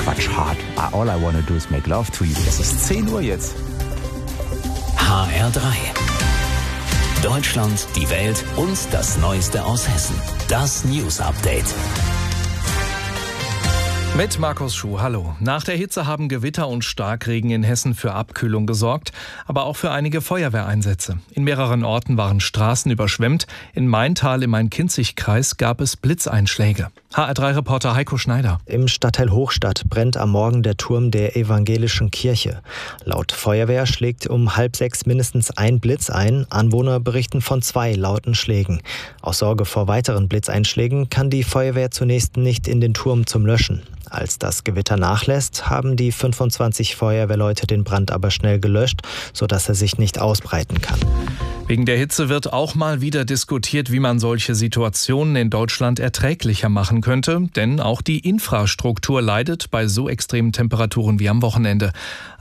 Quatsch, hart. All I wanna do is make love to you. Es ist 10 Uhr jetzt. HR3. Deutschland, die Welt und das Neueste aus Hessen. Das News Update. Mit Markus Schuh, hallo. Nach der Hitze haben Gewitter und Starkregen in Hessen für Abkühlung gesorgt, aber auch für einige Feuerwehreinsätze. In mehreren Orten waren Straßen überschwemmt. In Maintal im Main-Kinzig-Kreis gab es Blitzeinschläge. HR3-Reporter Heiko Schneider. Im Stadtteil Hochstadt brennt am Morgen der Turm der evangelischen Kirche. Laut Feuerwehr schlägt um 5:30 mindestens ein Blitz ein. Anwohner berichten von 2 lauten Schlägen. Aus Sorge vor weiteren Blitzeinschlägen kann die Feuerwehr zunächst nicht in den Turm zum Löschen. Als das Gewitter nachlässt, haben die 25 Feuerwehrleute den Brand aber schnell gelöscht, sodass er sich nicht ausbreiten kann. Wegen der Hitze wird auch mal wieder diskutiert, wie man solche Situationen in Deutschland erträglicher machen könnte. Denn auch die Infrastruktur leidet bei so extremen Temperaturen wie am Wochenende.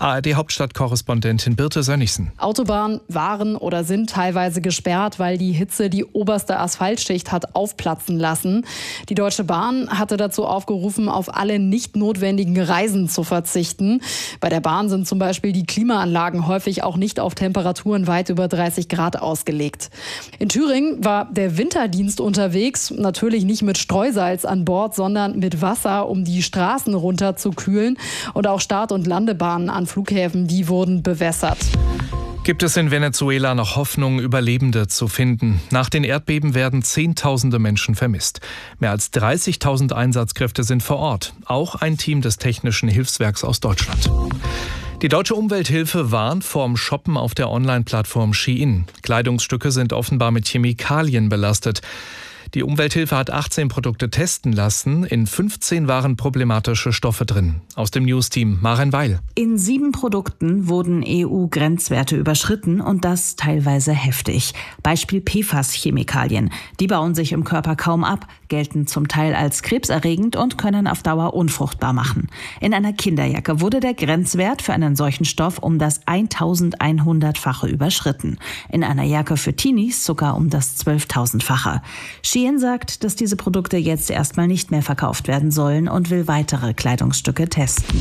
ARD-Hauptstadtkorrespondentin Birte Sönnigsen. Autobahnen waren oder sind teilweise gesperrt, weil die Hitze die oberste Asphaltschicht hat aufplatzen lassen. Die Deutsche Bahn hatte dazu aufgerufen, auf alle nicht notwendigen Reisen zu verzichten. Bei der Bahn sind zum Beispiel die Klimaanlagen häufig auch nicht auf Temperaturen weit über 30 Grad ausgelegt. In Thüringen war der Winterdienst unterwegs, natürlich nicht mit Streusalz an Bord, sondern mit Wasser, um die Straßen runterzukühlen. Und auch Start- und Landebahnen an Flughäfen, die wurden bewässert. Gibt es in Venezuela noch Hoffnung, Überlebende zu finden? Nach den Erdbeben werden Zehntausende Menschen vermisst. Mehr als 30.000 Einsatzkräfte sind vor Ort. Auch ein Team des Technischen Hilfswerks aus Deutschland. Die Deutsche Umwelthilfe warnt vorm Shoppen auf der Online-Plattform Shein. Kleidungsstücke sind offenbar mit Chemikalien belastet. Die Umwelthilfe hat 18 Produkte testen lassen. In 15 waren problematische Stoffe drin. Aus dem News-Team Maren Weil. In 7 Produkten wurden EU-Grenzwerte überschritten und das teilweise heftig. Beispiel PFAS-Chemikalien. Die bauen sich im Körper kaum ab, gelten zum Teil als krebserregend und können auf Dauer unfruchtbar machen. In einer Kinderjacke wurde der Grenzwert für einen solchen Stoff um das 1100-fache überschritten. In einer Jacke für Teenies sogar um das 12.000-fache. Shein sagt, dass diese Produkte jetzt erstmal nicht mehr verkauft werden sollen und will weitere Kleidungsstücke testen.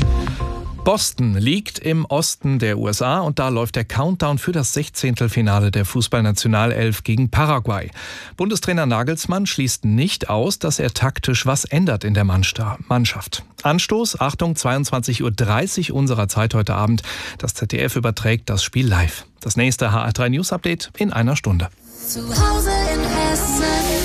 Boston liegt im Osten der USA und da läuft der Countdown für das 16. Finale der Fußballnationalelf gegen Paraguay. Bundestrainer Nagelsmann schließt nicht aus, dass er taktisch was ändert in der Mannschaft. Anstoß, Achtung, 22:30 Uhr unserer Zeit heute Abend. Das ZDF überträgt das Spiel live. Das nächste HR3 News Update in einer Stunde. Zu Hause in Hessen.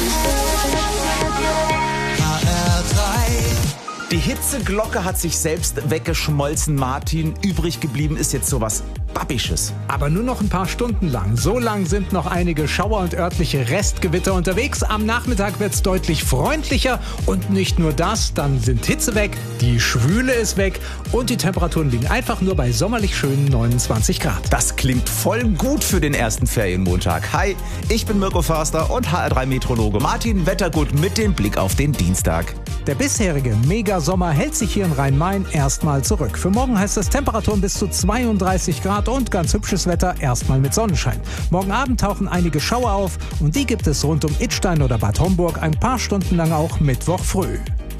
Die Hitzeglocke hat sich selbst weggeschmolzen, Martin. Übrig geblieben ist jetzt sowas Babbisches. Aber nur noch ein paar Stunden lang. So lang sind noch einige Schauer und örtliche Restgewitter unterwegs. Am Nachmittag wird es deutlich freundlicher. Und nicht nur das, dann sind Hitze weg, die Schwüle ist weg und die Temperaturen liegen einfach nur bei sommerlich schönen 29 Grad. Das klingt voll gut für den ersten Ferienmontag. Hi, ich bin Mirko Förster und HR3-Meteorologe Martin Wettergut mit dem Blick auf den Dienstag. Der bisherige Megasommer hält sich hier in Rhein-Main erstmal zurück. Für morgen heißt es Temperaturen bis zu 32 Grad und ganz hübsches Wetter, erstmal mit Sonnenschein. Morgen Abend tauchen einige Schauer auf und die gibt es rund um Idstein oder Bad Homburg ein paar Stunden lang auch Mittwoch früh.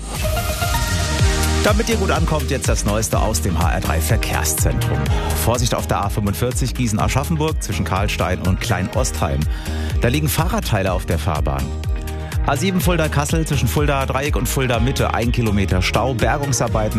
Damit ihr gut ankommt, jetzt das Neueste aus dem HR3 Verkehrszentrum. Vorsicht auf der A45 Gießen-Aschaffenburg zwischen Karlstein und Klein-Ostheim. Da liegen Fahrradteile auf der Fahrbahn. A7 Fulda-Kassel zwischen Fulda-Dreieck und Fulda-Mitte 1 Kilometer Stau, Bergungsarbeiten